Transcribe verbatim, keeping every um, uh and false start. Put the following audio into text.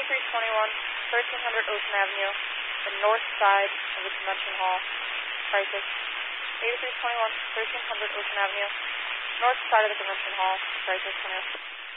eighty-three twenty-one, thirteen hundred Ocean Avenue, the north side of the convention hall. Crisis. eighty-three twenty-one, thirteen hundred Ocean Avenue, north side of the convention hall. Crisis.